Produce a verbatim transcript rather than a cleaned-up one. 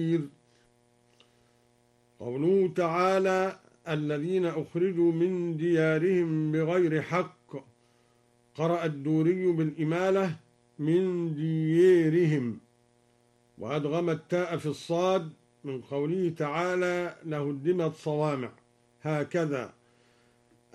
قوله تعالى: الذين أخرجوا من ديارهم بغير حق. قرأ الدوري بالإمالة من ديارهم، وأدغم التاء في الصاد من قوله تعالى: لهدمت صوامع، هكذا